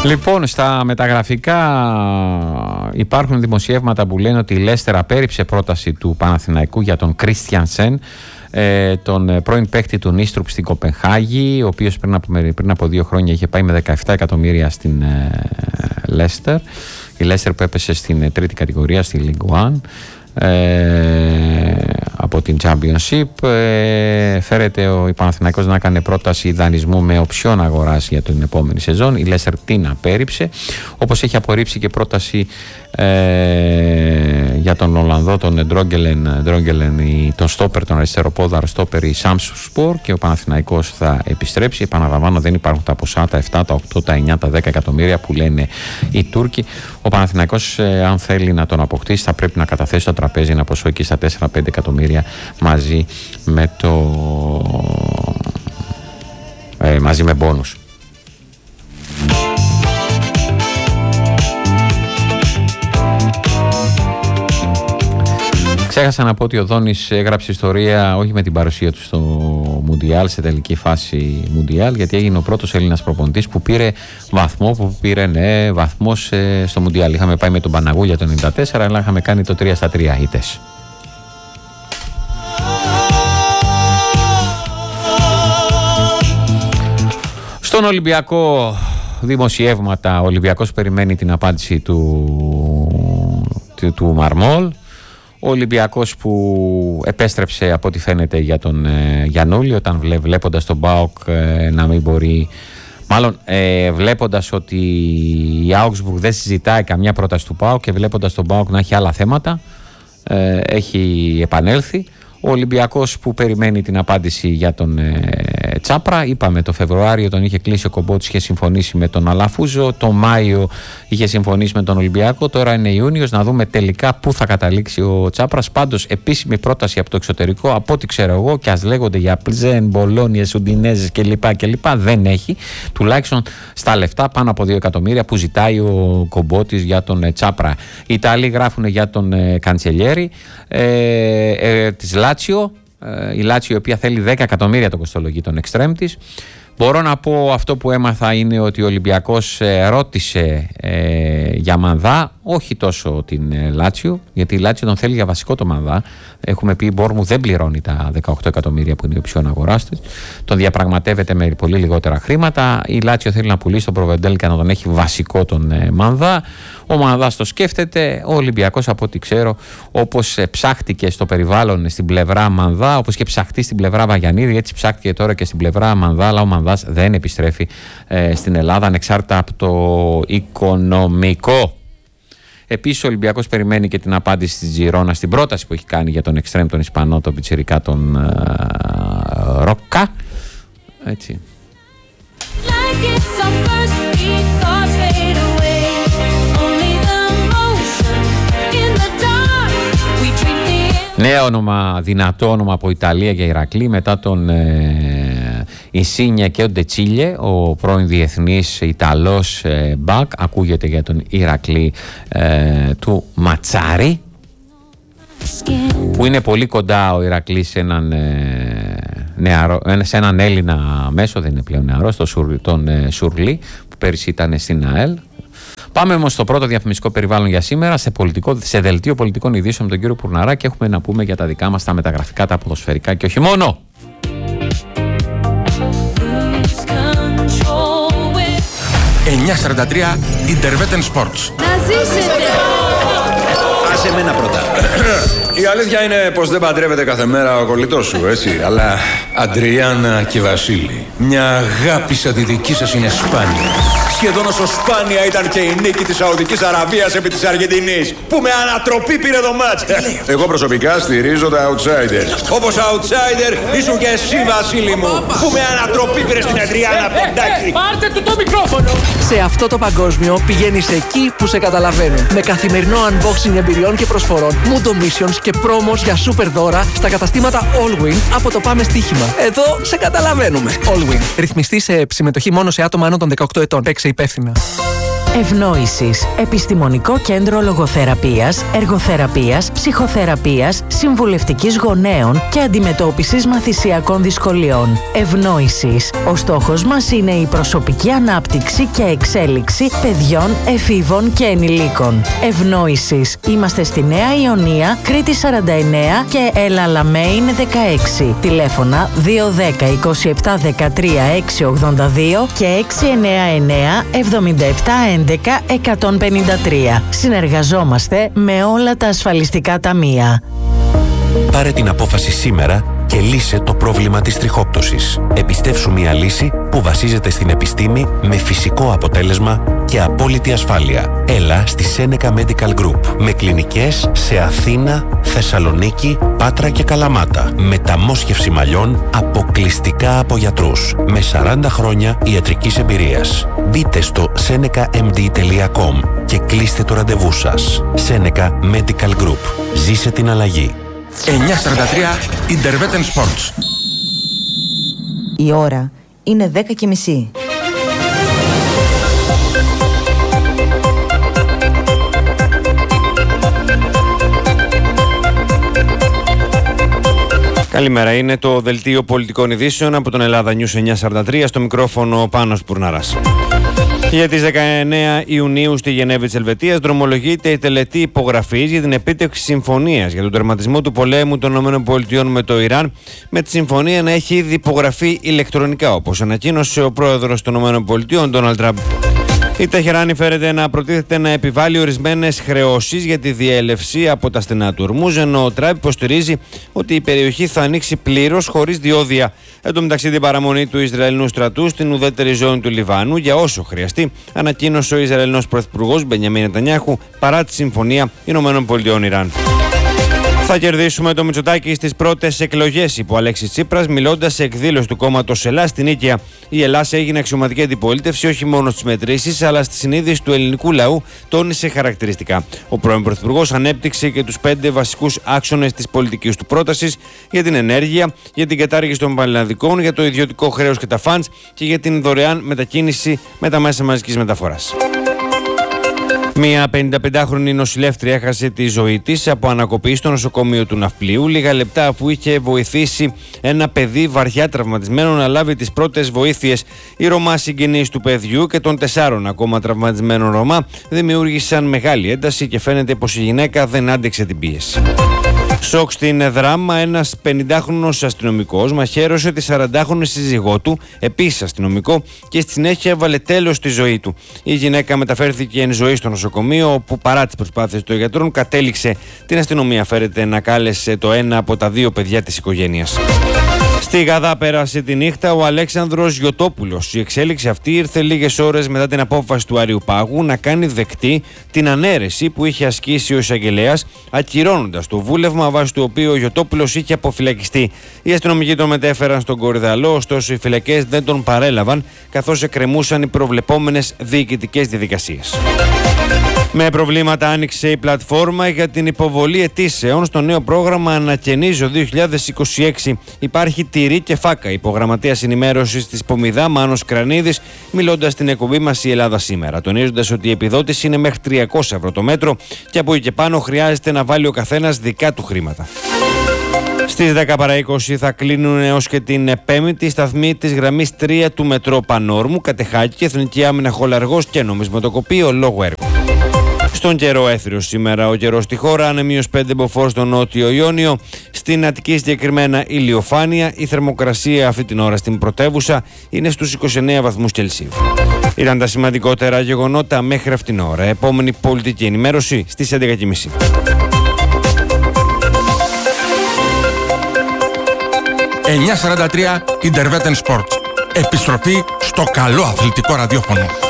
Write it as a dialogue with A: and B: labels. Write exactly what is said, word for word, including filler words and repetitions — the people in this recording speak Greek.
A: Λοιπόν, στα μεταγραφικά υπάρχουν δημοσιεύματα που λένε ότι η Λέστερ απέρριψε πρόταση του Παναθηναϊκού για τον Κρίστιανσεν, ε, τον πρώην παίκτη του Νίστρουπ στην Κοπενχάγη, ο οποίος πριν από, πριν από δύο χρόνια είχε πάει με δεκαεπτά εκατομμύρια στην ε, Λέστερ. Η Λέστερ που έπεσε στην τρίτη κατηγορία, στη League One. Ε, από την Championship. ε, φέρεται ο Παναθηναϊκός να κάνει πρόταση δανεισμού με οψιόν αγοράς για την επόμενη σεζόν. Η Leicester την απέρριψε, όπως έχει απορρίψει και πρόταση ε, για τον Ολλανδό, τον Ντρόγκελεν, τον στόπερ, τον αριστεροπόδαρο στόπερ, η Samsung, και ο Παναθηναϊκός θα επιστρέψει. Επαναλαμβάνω, δεν υπάρχουν τα ποσά, τα επτά, τα οκτώ, τα εννιά, τα δέκα εκατομμύρια που λένε οι Τούρκοι. Ο Παναθηναϊκός, ε, αν θέλει να τον αποκτήσει, θα πρέπει να καταθέσει στο τραπέζι ένα ποσό εκεί στα τέσσερα πέντε εκατομμύρια μαζί με το ε, μαζί με μπόνους. Ξέχασα να πω ότι ο Δόνης έγραψε ιστορία όχι με την παρουσία του στο Μουντιάλ, σε τελική φάση Μουντιάλ, γιατί έγινε ο πρώτος Έλληνας προπονητής που πήρε βαθμό, που πήρε ναι, βαθμός στο Μουντιάλ. Είχαμε πάει με τον Παναγούλια το ενενήντα τέσσερα, αλλά είχαμε κάνει το τρία στα τρία ήττες. Στον Ολυμπιακό δημοσιεύματα, ο Ολυμπιακός περιμένει την απάντηση του, του, του Μαρμόλ. Ο Ολυμπιακός που επέστρεψε από ό,τι φαίνεται για τον ε, Γιαννούλη, όταν βλέ, βλέποντας τον ΠΑΟΚ ε, να μην μπορεί, μάλλον ε, βλέποντας ότι η Augsburg δεν συζητάει καμιά πρόταση του ΠΑΟΚ και βλέποντας τον ΠΑΟΚ να έχει άλλα θέματα, ε, έχει επανέλθει. Ο Ολυμπιακός που περιμένει την απάντηση για τον ε, Τσάπρα, είπαμε το Φεβρουάριο τον είχε κλείσει ο Κομπότης, είχε συμφωνήσει με τον Αλαφούζο, το Μάιο είχε συμφωνήσει με τον Ολυμπιακό, τώρα είναι Ιούνιος, να δούμε τελικά πού θα καταλήξει ο Τσάπρας. Πάντως επίσημη πρόταση από το εξωτερικό, από ό,τι ξέρω εγώ, και ας λέγονται για Πλζέν, Μπολόνιες, Ουντινέζες κλπ, κλπ, δεν έχει, τουλάχιστον στα λεφτά πάνω από δύο εκατομμύρια που ζητάει ο Κομπότης για τον ε, Τσάπρα. Οι Ιταλοί γράφουν για τον ε, Καντσελιέρη ε, ε, της Λάτσιο. Η Λάτσιο, η οποία θέλει δέκα εκατομμύρια το κοστολογεί των εξτρέμ της. Μπορώ να πω, αυτό που έμαθα είναι ότι ο Ολυμπιακός ε, ρώτησε ε, για Μανδά, όχι τόσο την ε, Λάτσιο, γιατί η Λάτσιο τον θέλει για βασικό το Μανδά. Έχουμε πει η Μπόρμου δεν πληρώνει τα δεκαοκτώ εκατομμύρια που είναι η οψιόν αγοράς της. Τον διαπραγματεύεται με πολύ λιγότερα χρήματα. Η Λάτσιο θέλει να πουλήσει τον Προβεντέλ και να τον έχει βασικό τον ε, Μανδά. Ο Μανδάς το σκέφτεται. Ο Ολυμπιακός, από ό,τι ξέρω, όπως ε, ψάχτηκε στο περιβάλλον στην πλευρά Μανδά, όπως και ψαχτεί στην πλευρά Βαγιανίδη, έτσι ψάχτηκε τώρα και στην πλευρά Μανδά, αλλά ο Μανδάς δεν επιστρέφει ε, στην Ελλάδα, ανεξάρτητα από το οικονομικό. Επίσης ο Ολυμπιακός περιμένει και την απάντηση της Τζιρόνα στην πρόταση που έχει κάνει για τον εξτρέμ τον Ισπανό, τον πιτσιρικά, τον ε, Ροκά. Έτσι. Νέο όνομα, δυνατό όνομα από Ιταλία για Ηρακλή, μετά τον ε, Ινσίνια και ο Ντετσίλιε, ο πρώην διεθνής Ιταλός ε, μπακ, ακούγεται για τον Ηρακλή ε, του Ματσάρη, που είναι πολύ κοντά ο Ηρακλής σε έναν, ε, νεαρό, σε έναν Έλληνα μέσο, δεν είναι πλέον νεαρός, τον, τον ε, Σουρλί, που πέρυσι ήταν στην ΑΕΛ. Πάμε όμως στο πρώτο διαφημιστικό περιβάλλον για σήμερα, σε, πολιτικό, σε δελτίο πολιτικών ειδήσεων με τον κύριο Πουρναρά, και έχουμε να πούμε για τα δικά μας τα μεταγραφικά, τα ποδοσφαιρικά και όχι μόνο.
B: εννιά σαράντα τρία Interveten Sports.
C: Να ζήσετε!
B: Άσε εμένα πρώτα.
D: Η αλήθεια είναι πως δεν παντρεύεται κάθε μέρα ο κολλητός σου, έτσι. Αλλά Αντριάννα και Βασίλη, μια αγάπη σαν τη δική σας είναι σπάνια. Σχεδόν όσο σπάνια ήταν και η νίκη της Σαουδικής Αραβίας επί της Αργεντινής, που με ανατροπή πήρε το μάτς. Εγώ προσωπικά στηρίζω τα outsiders. Όπως outsider ήσουν και εσύ, Βασίλη μου, που με ανατροπή πήρε στην Αντριάννα Ποντάκη.
C: Πάρτε του το μικρόφωνο!
E: Σε αυτό το παγκόσμιο πηγαίνεις εκεί που σε καταλαβαίνουν. Με καθημερινό unboxing εμπειριών και προσφορών, Mundo Missions και πρόμος για super δώρα στα καταστήματα Allwin από το Πάμε Στοίχημα. Εδώ σε καταλαβαίνουμε. Allwin. Ρυθμιστή σε συμμετοχή μόνο σε άτομα άνω των δεκαοκτώ ετών. Παίξε υπεύθυνα.
F: Ευνόησης. Επιστημονικό κέντρο λογοθεραπείας, εργοθεραπείας, ψυχοθεραπείας, συμβουλευτικής γονέων και αντιμετώπισης μαθησιακών δυσκολιών. Ευνόησης. Ο στόχος μας είναι η προσωπική ανάπτυξη και εξέλιξη παιδιών, εφήβων και ενηλίκων. Ευνόησης. Είμαστε στη Νέα Ιωνία, Κρήτη σαράντα εννέα και Ελαλαμέιν δεκαέξι. Τηλέφωνα δύο ένα μηδέν είκοσι επτά δεκατρία έξι ογδόντα δύο και έξι εννέα εννέα εβδομήντα επτά έντεκα εκατόν πενήντα τρία. Συνεργαζόμαστε με όλα τα ασφαλιστικά ταμεία.
G: Πάρε την απόφαση σήμερα και λύσε το πρόβλημα της τριχόπτωσης. Επιστεύσου μια λύση που βασίζεται στην επιστήμη με φυσικό αποτέλεσμα και απόλυτη ασφάλεια. Έλα στη Seneca Medical Group με κλινικές σε Αθήνα, Θεσσαλονίκη, Πάτρα και Καλαμάτα. Μεταμόσχευση μαλλιών αποκλειστικά από γιατρούς με σαράντα χρόνια ιατρικής εμπειρίας. Μπείτε στο seneca m d τελεία com και κλείστε το ραντεβού σας. Seneca Medical Group. Ζήσε την αλλαγή.
B: εννιά σαράντα τρία Interveten Sports.
H: Η ώρα είναι δέκα και μισή.
I: Καλημέρα, είναι το Δελτίο Πολιτικών Ειδήσεων από τον Ελλάδα News εννιά σαράντα τρία, στο μικρόφωνο Πάνος Πουρναράς. Για τις δεκαεννέα Ιουνίου στη Γενέβη της Ελβετίας δρομολογείται η τελετή υπογραφής για την επίτευξη συμφωνίας για τον τερματισμό του πολέμου των ΗΠΑ με το Ιράν, με τη συμφωνία να έχει ήδη υπογραφεί ηλεκτρονικά, όπως ανακοίνωσε ο πρόεδρος των ΗΠΑ, Ντόναλντ Τραμπ. Η Τεχεράνη φέρεται να προτίθεται να επιβάλλει ορισμένες χρεώσεις για τη διέλευση από τα στενά του Ορμούζ, ενώ ο Τραμπ υποστηρίζει ότι η περιοχή θα ανοίξει πλήρως χωρίς διόδια. Εν τω μεταξύ, την παραμονή του Ισραηλινού στρατού στην ουδέτερη ζώνη του Λιβάνου για όσο χρειαστεί, ανακοίνωσε ο Ισραηλινός πρωθυπουργός Μπενιαμίν Νετανιάχου παρά τη συμφωνία ΗΠΑ-Ιράν. Θα κερδίσουμε το Μητσοτάκη στις πρώτες εκλογές, είπε ο Αλέξης Τσίπρας, μιλώντας σε εκδήλωση του κόμματος ΕΛΑ στην Νίκαια. Η ΕΛΑΣ έγινε αξιωματική αντιπολίτευση όχι μόνο στις μετρήσεις, αλλά στη συνείδηση του ελληνικού λαού, τόνισε χαρακτηριστικά. Ο πρώην Πρωθυπουργός ανέπτυξε και τους πέντε βασικούς άξονες της πολιτικής του πρότασης για την ενέργεια, για την κατάργηση των πανελλαδικών, για το ιδιωτικό χρέος και τα φαντς και για την δωρεάν μετακίνηση με τα μέσα μαζικής μεταφοράς. Μια πενηνταπεντάχρονη νοσηλεύτρια έχασε τη ζωή της από ανακοπή στο νοσοκομείο του Ναυπλίου λίγα λεπτά αφού είχε βοηθήσει ένα παιδί βαριά τραυματισμένο να λάβει τις πρώτες βοήθειες. Οι Ρωμά συγγενείς του παιδιού και των τεσσάρων ακόμα τραυματισμένων Ρωμά δημιούργησαν μεγάλη ένταση και φαίνεται πως η γυναίκα δεν άντεξε την πίεση. Σοκ στην Δράμα, ένας πενηντάχρονος αστυνομικός μαχαίρωσε τη σαραντάχρονη σύζυγό του, επίσης αστυνομικό, και στη συνέχεια έβαλε τέλος στη ζωή του. Η γυναίκα μεταφέρθηκε εν ζωή στο νοσοκομείο, όπου παρά τις προσπάθειες των γιατρών κατέληξε. Την αστυνομία φέρεται να κάλεσε το ένα από τα δύο παιδιά της οικογένειας. Στη Γαδά πέρασε τη νύχτα ο Αλέξανδρος Γιωτόπουλος. Η εξέλιξη αυτή ήρθε λίγες ώρες μετά την απόφαση του Αριουπάγου να κάνει δεκτή την ανέρεση που είχε ασκήσει ο εισαγγελέας, ακυρώνοντας το βούλευμα βάσει του οποίου ο Γιωτόπουλος είχε αποφυλακιστεί. Οι αστυνομικοί τον μετέφεραν στον Κορυδαλό, ωστόσο οι φυλακές δεν τον παρέλαβαν, καθώς εκκρεμούσαν οι προβλεπόμενες διοικητικές διαδικασίες. Με προβλήματα άνοιξε η πλατφόρμα για την υποβολή αιτήσεων στο νέο πρόγραμμα Ανακαινίζω δύο χιλιάδες είκοσι έξι. Υπάρχει τυρί και φάκα. Υπογραμματέας ενημέρωσης της Πομιδά, Μάνος Κρανίδης, μιλώντας στην εκπομπή μας Η Ελλάδα Σήμερα, τονίζοντας ότι η επιδότηση είναι μέχρι τριακόσια ευρώ το μέτρο και από εκεί και πάνω χρειάζεται να βάλει ο καθένας δικά του χρήματα. Στις δέκα παρά είκοσι θα κλείνουν έως και την Πέμπτη σταθμοί της γραμμής τρία του μετρό Πανόρμου, Κατεχάκη, Εθνική Άμυνα Χολαργός και Νομισματοκοπείο λόγω έργου. Στον καιρό έθριος σήμερα ο καιρός στη χώρα, ανεμίως πέντε μποφόρ στο νότιο Ιόνιο, στην Αττική συγκεκριμένα ηλιοφάνεια. Η θερμοκρασία αυτή την ώρα στην πρωτεύουσα είναι στους είκοσι εννέα βαθμούς Κελσίου. Ήταν τα σημαντικότερα γεγονότα μέχρι αυτήν την ώρα. Επόμενη πολιτική ενημέρωση στις έντεκα και μισή.
B: εννιά σαράντα τρία Interveten Sports. Επιστροφή στο καλό αθλητικό ραδιόφωνο.